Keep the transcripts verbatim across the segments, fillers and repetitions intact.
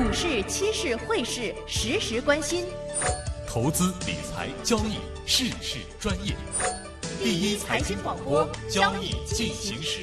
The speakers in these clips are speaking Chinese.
股市、期市、汇市实时关心， 投资理财交易事事专业，第一财经广播，交易进行时。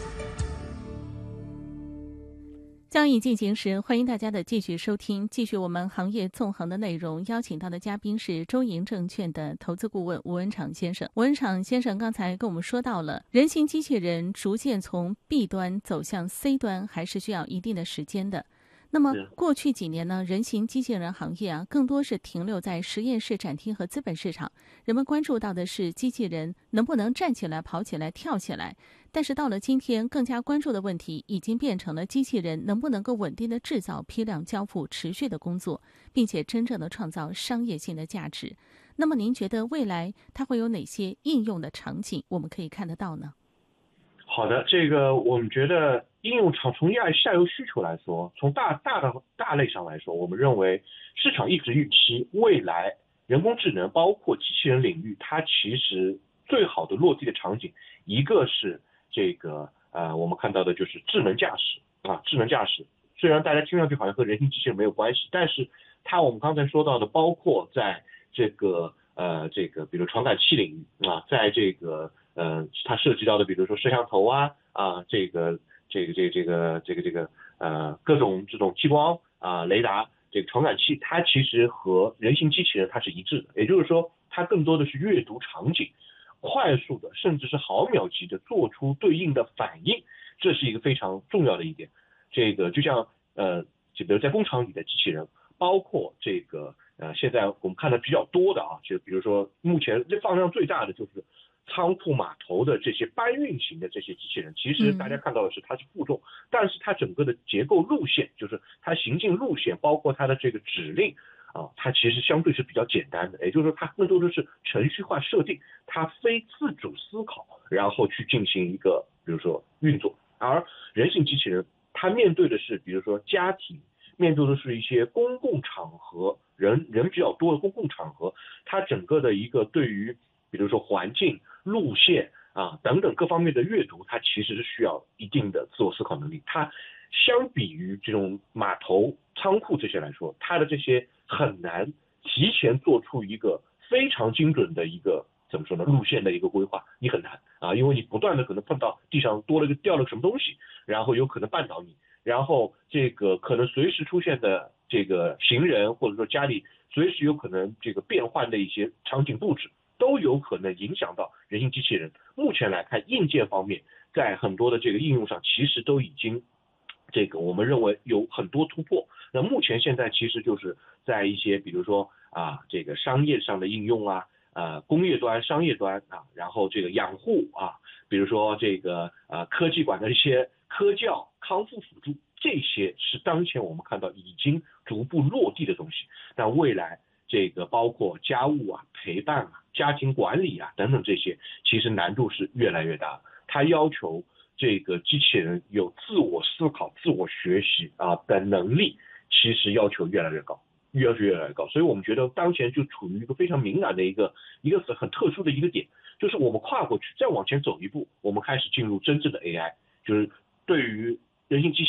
交易进行时，欢迎大家的继续收听，继续我们行业纵横的内容。邀请到的嘉宾是中银证券的投资顾问吴文敞先生。吴文敞先生刚才跟我们说到了，人形机器人逐渐从 B 端走向 C 端，还是需要一定的时间的。那么过去几年呢，人形机器人行业啊，更多是停留在实验室、展厅和资本市场。人们关注到的是机器人能不能站起来、跑起来、跳起来。但是到了今天，更加关注的问题已经变成了机器人能不能够稳定的制造、批量交付、持续的工作，并且真正的创造商业性的价值。那么您觉得未来它会有哪些应用的场景我们可以看得到呢？ 好的，这个我们觉得应用场从下下游需求来说，从大大的大类上来说，我们认为市场一直预期未来人工智能包括机器人领域，它其实最好的落地的场景，一个是这个呃我们看到的就是智能驾驶啊，智能驾驶虽然大家听上去好像和人形机器人没有关系，但是它我们刚才说到的，包括在这个呃这个比如传感器领域啊，在这个呃，它涉及到的，比如说摄像头啊，啊，这个，这个，这个，这个，这个，这个，呃，各种这种激光啊、雷达，这个传感器，它其实和人形机器人它是一致的，也就是说，它更多的是阅读场景，快速的，甚至是毫秒级的做出对应的反应，这是一个非常重要的一点。这个就像呃，就比如在工厂里的机器人，包括这个呃，现在我们看的比较多的啊，就比如说目前放量最大的就是。仓库码头的这些搬运型的这些机器人，其实大家看到的是它是负重，嗯、但是它整个的结构路线，就是它行进路线，包括它的这个指令啊，它其实相对是比较简单的，也就是说它更多的是程序化设定，它非自主思考，然后去进行一个比如说运作。而人形机器人，它面对的是比如说家庭，面对的是一些公共场合，人人比较多的公共场合，它整个的一个对于比如说环境、路线啊等等各方面的阅读，它其实是需要一定的自我思考能力。它相比于这种码头、仓库这些来说，它的这些很难提前做出一个非常精准的一个怎么说呢路线的一个规划，你很难啊，因为你不断的可能碰到地上多了一个掉了个什么东西，然后有可能绊倒你，然后这个可能随时出现的这个行人或者说家里随时有可能这个变换的一些场景布置。都有可能影响到人形机器人。目前来看，硬件方面，在很多的这个应用上，其实都已经这个我们认为有很多突破。那目前现在其实就是在一些比如说啊这个商业上的应用啊，呃工业端、商业端啊，然后这个养护啊，比如说这个呃科技馆的一些科教、康复辅助，这些是当前我们看到已经逐步落地的东西。但未来这个包括家务啊、陪伴啊、家庭管理啊等等这些，其实难度是越来越大。它要求这个机器人有自我思考、自我学习啊的能力，其实要求越来越高，要求越来越高。所以我们觉得当前就处于一个非常敏感的一个一个很特殊的一个点，就是我们跨过去，再往前走一步，我们开始进入真正的 A I， 就是对于人形机器人